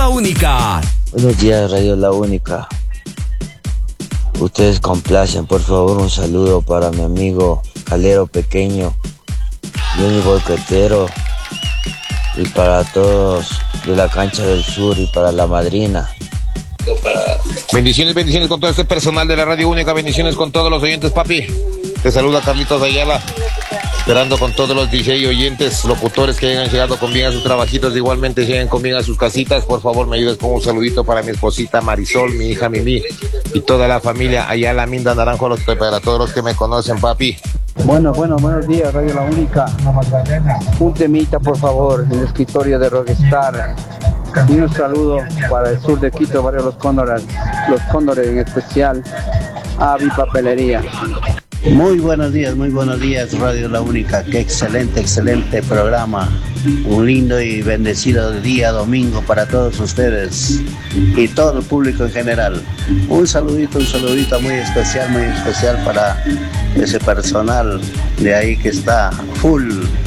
La Única. Buenos días, Radio La Única. Ustedes complacen, por favor, un saludo para mi amigo Calero Pequeño, Johnny Boquetero, y para todos de la Cancha del Sur y para la madrina. Bendiciones, bendiciones con todo este personal de la Radio Única, bendiciones con todos los oyentes, papi. Te saluda Carlitos Ayala, esperando con todos los DJ oyentes, locutores que hayan llegado con bien a sus trabajitos, igualmente lleguen con bien a sus casitas. Por favor, me ayudes con un saludito para mi esposita Marisol, mi hija Mimi y toda la familia Ayala Minda Naranjo, para todos los que me conocen, papi. Buenos días, Radio La Única. Un temita, por favor, en el escritorio de Rockstar. Y un saludo para el sur de Quito, barrio Los Cóndores en especial, Avi Papelería. Muy buenos días, Radio La Única. Qué excelente programa. Un lindo y bendecido día domingo para todos ustedes y todo el público en general. Un saludito muy especial para ese personal de ahí que está full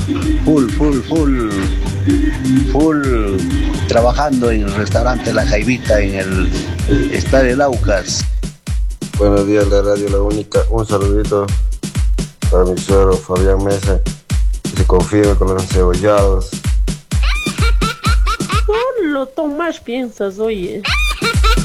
trabajando en el restaurante La Jaivita en el Estadio Laucas. Buenos días, de Radio La Única. Un saludito para mi suegro Fabián Mesa, que se confirme con los encebollados. Solo Tomás piensas, oye.